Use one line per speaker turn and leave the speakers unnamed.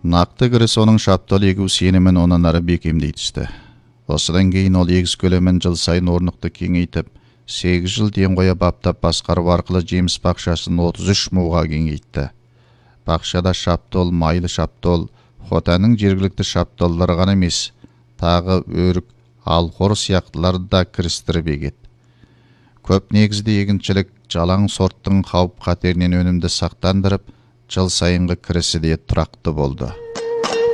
Нақты кіріс оның шаптал егу сенімін онан ары бекемдей түсті. Осыдан кейін ол егіс көлемін жыл сайын орнықты кеңейтіп, 8 жыл ден қоя баптап басқару арқылы жеміс бақшасын 33 муға кеңейтті. Бақшада шаптол, майлы шаптол, хотаның жергілікті шаптоллары ғана емес, тағы өрік, алқор сияқтыларды да кірістіріп егеді. Көп негізді егіншілік жалаң сорттың қауіп қатерінен өнімді сақтандырып, жыл сайынғы кірісі де тұрақты болды.